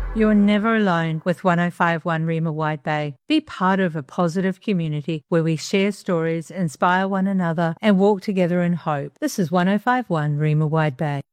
You're never alone with 1051 Rima Wide Bay. Be part of a positive community where we share stories, inspire one another, and walk together in hope. This is 1051 Rima Wide Bay.